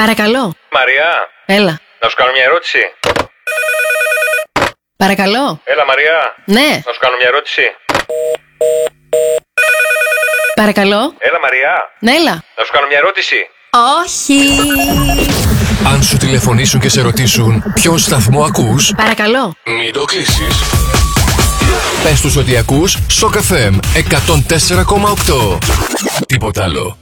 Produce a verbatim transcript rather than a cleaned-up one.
Παρακαλώ. Μαρία. Έλα. Να σου κάνω μια ερώτηση. Παρακαλώ. Έλα, Μαρία. Ναι. Να σου κάνω μια ερώτηση. Παρακαλώ. Έλα, Μαρία. Ναι, έλα. Να σου κάνω μια ερώτηση. Όχι. Αν σου τηλεφωνήσουν και σε ρωτήσουν ποιο σταθμό ακούς, Παρακαλώ. μην το κλείσεις. Πες τους ότι ακούς Σοκ εφ εμ εκατόν τέσσερα κόμμα οκτώ. Τίποτα άλλο.